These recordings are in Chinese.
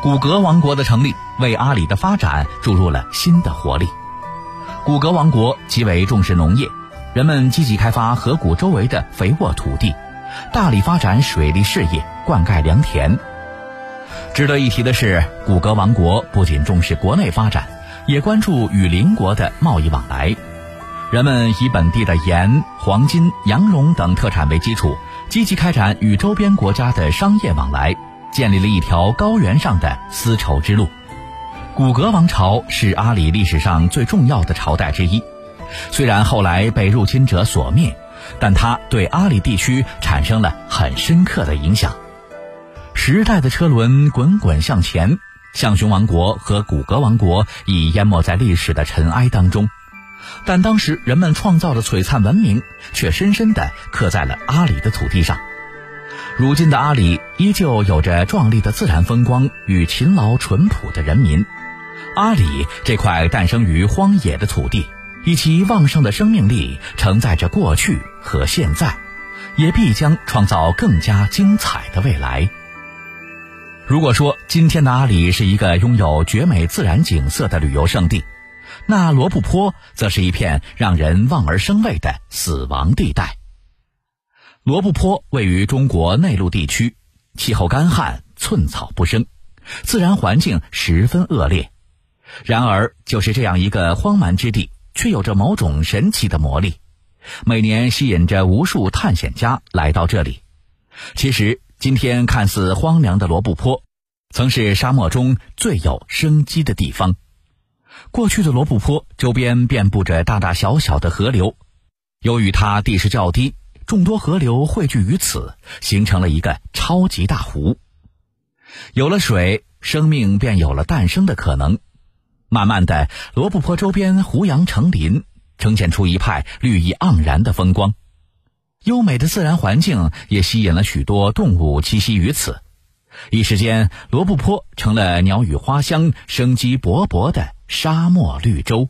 古格王国的成立为阿里的发展注入了新的活力。古格王国极为重视农业，人们积极开发河谷周围的肥沃土地，大力发展水利事业，灌溉良田。值得一提的是，古格王国不仅重视国内发展，也关注与邻国的贸易往来。人们以本地的盐、黄金、羊绒等特产为基础，积极开展与周边国家的商业往来，建立了一条高原上的丝绸之路。古格王朝是阿里历史上最重要的朝代之一，虽然后来被入侵者所灭，但它对阿里地区产生了很深刻的影响。时代的车轮滚滚向前，象雄王国和古格王国已淹没在历史的尘埃当中，但当时人们创造的璀璨文明却深深地刻在了阿里的土地上。如今的阿里依旧有着壮丽的自然风光与勤劳淳朴的人民。阿里这块诞生于荒野的土地，以其旺盛的生命力承载着过去和现在，也必将创造更加精彩的未来。如果说今天的阿里是一个拥有绝美自然景色的旅游胜地，那罗布泊则是一片让人望而生畏的死亡地带。罗布泊位于中国内陆地区，气候干旱，寸草不生，自然环境十分恶劣。然而就是这样一个荒蛮之地，却有着某种神奇的魔力，每年吸引着无数探险家来到这里。其实今天看似荒凉的罗布泊，曾是沙漠中最有生机的地方。过去的罗布泊周边遍布着大大小小的河流，由于它地势较低，众多河流汇聚于此，形成了一个超级大湖。有了水，生命便有了诞生的可能。慢慢的，罗布泊周边胡杨成林，呈现出一派绿意盎然的风光。优美的自然环境也吸引了许多动物栖息于此，一时间罗布泊成了鸟语花香、生机勃勃的沙漠绿洲。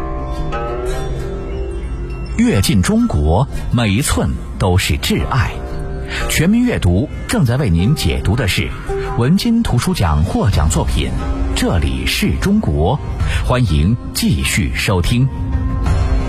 阅尽中国，每一寸都是挚爱。全民阅读正在为您解读的是文津图书奖获奖作品《这里是中国》，欢迎继续收听。